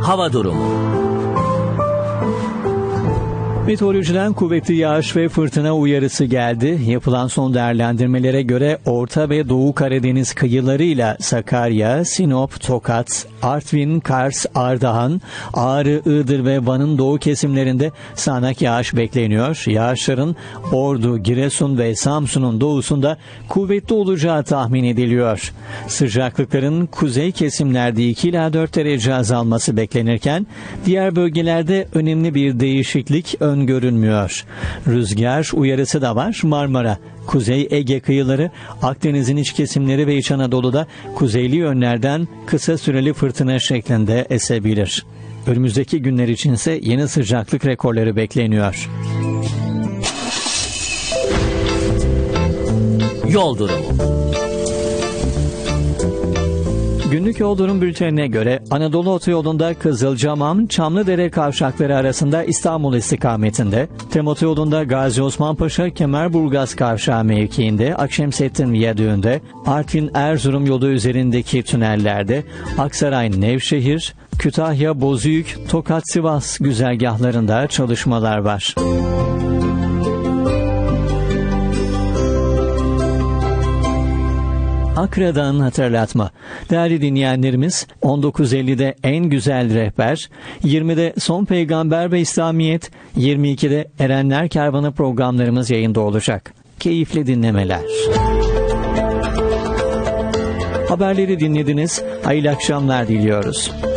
hava durumu. Meteorolojiden kuvvetli yağış ve fırtına uyarısı geldi. Yapılan son değerlendirmelere göre Orta ve Doğu Karadeniz kıyılarıyla Sakarya, Sinop, Tokat, Artvin, Kars, Ardahan, Ağrı, Iğdır ve Van'ın doğu kesimlerinde sağanak yağış bekleniyor. Yağışların Ordu, Giresun ve Samsun'un doğusunda kuvvetli olacağı tahmin ediliyor. Sıcaklıkların kuzey kesimlerde 2 ila 4 derece azalması beklenirken diğer bölgelerde önemli bir değişiklik öngörülmüyor. Rüzgar uyarısı da var. Marmara, Kuzey Ege kıyıları, Akdeniz'in iç kesimleri ve İç Anadolu'da kuzeyli yönlerden kısa süreli fırtına şeklinde esebilir. Önümüzdeki günler içinse yeni sıcaklık rekorları bekleniyor. Yol durumu. Günlük yol durum bültenine göre Anadolu Otoyolu'nda Kızılcamam, Çamlıdere kavşakları arasında İstanbul istikametinde, Tem Otoyolu'nda Gazi Osman Paşa, Kemerburgaz kavşağı mevkiinde, Akşemseddin Viyadüğü'nde, Artvin-Erzurum yolu üzerindeki tünellerde, Aksaray-Nevşehir, Kütahya-Bozüyük, Tokat-Sivas güzergahlarında çalışmalar var. Akra'dan hatırlatma. Değerli dinleyenlerimiz, 19.50'de En Güzel Rehber, 20'de Son Peygamber ve İslamiyet, 22'de Erenler Kervanı programlarımız yayında olacak. Keyifli dinlemeler. Haberleri dinlediniz. Hayırlı akşamlar diliyoruz.